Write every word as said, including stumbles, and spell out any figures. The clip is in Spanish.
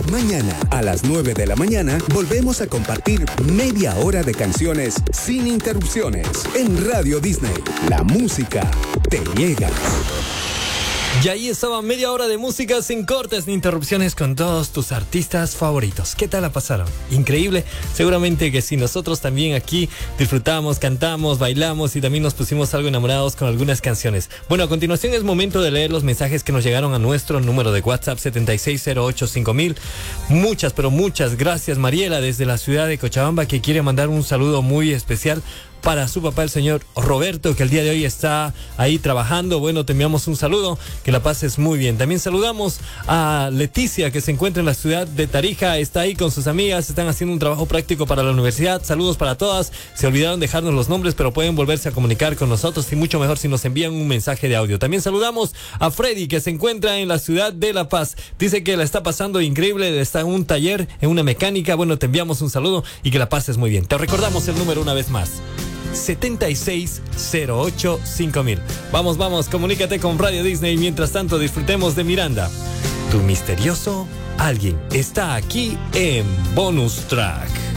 Mañana, a las nueve de la mañana, volvemos a compartir media hora de canciones sin interrupciones en Radio Disney. La música te llega. Y ahí estaba media hora de música sin cortes ni interrupciones con todos tus artistas favoritos. ¿Qué tal la pasaron? Increíble. Seguramente que sí, nosotros también aquí disfrutamos, cantamos, bailamos y también nos pusimos algo enamorados con algunas canciones. Bueno, a continuación es momento de leer los mensajes que nos llegaron a nuestro número de WhatsApp setenta y seis cero ocho cinco mil. Muchas, pero muchas gracias, Mariela, desde la ciudad de Cochabamba, que quiere mandar un saludo muy especial para su papá, el señor Roberto, que el día de hoy está ahí trabajando. Bueno, te enviamos un saludo, que la pases muy bien. También saludamos a Leticia, que se encuentra en la ciudad de Tarija, está ahí con sus amigas, están haciendo un trabajo práctico para la universidad. Saludos para todas. Se olvidaron dejarnos los nombres, pero pueden volverse a comunicar con nosotros y mucho mejor si nos envían un mensaje de audio. También saludamos a Freddy, que se encuentra en la ciudad de La Paz. Dice que la está pasando increíble, está en un taller, en una mecánica. Bueno, te enviamos un saludo y que la pases muy bien. Te recordamos el número una vez más: setenta y seis cero ocho cinco mil. Vamos, vamos, comunícate con Radio Disney. Mientras tanto, disfrutemos de Miranda. Tu misterioso alguien está aquí en Bonus Track.